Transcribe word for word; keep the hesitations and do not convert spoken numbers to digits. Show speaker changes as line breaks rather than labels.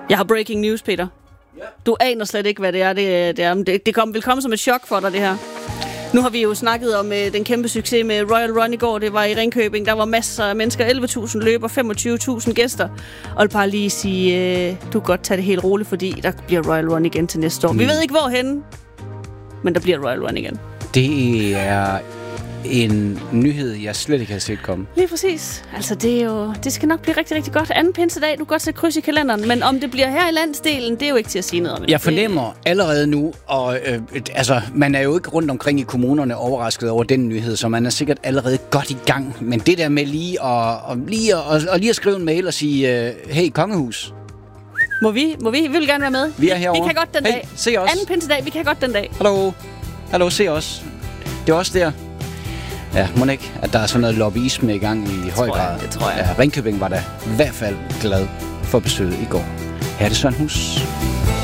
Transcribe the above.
Jeg har breaking news, Peter. Du aner slet ikke, hvad det er. Det, det, er. det, det kom, vil komme som et chok for dig, det her. Nu har vi jo snakket om øh, den kæmpe succes med Royal Run i går. Det var i Ringkøbing. Der var masser af mennesker. elleve tusind løber, femogtyve tusind gæster. Og jeg bare lige sige, øh, du kan godt tage det helt roligt, fordi der bliver Royal Run igen til næste år. Mm. Vi ved ikke, hvorhenne, men der bliver Royal Run igen.
Det er en nyhed, jeg slet ikke har set komme.
Lige præcis. Altså, det, er jo, det skal nok blive rigtig, rigtig godt. Anden pinsedag, du kan godt sætte kryds i kalenderen. Men om det bliver her i landsdelen, det er jo ikke til at sige noget om.
Jeg fornemmer allerede nu, og øh, altså, man er jo ikke rundt omkring i kommunerne overrasket over den nyhed, så man er sikkert allerede godt i gang. Men det der med lige at, og lige at, og, og lige at skrive en mail og sige, øh, hey, kongehus.
Må vi? Må vi? Vi vil gerne være med.
Vi er herovre.
Vi kan godt den
hey,
dag.
Se os.
Anden pinsedag, vi kan godt den dag.
Hallo. Hallo, se os. Det er også der. Ja, må ikke, at der er sådan noget lobbyisme i gang i høj grad.
Det tror jeg.
Ja, Ringkøbing var da i hvert fald glad for besøget i går. Her er det Søren Hus.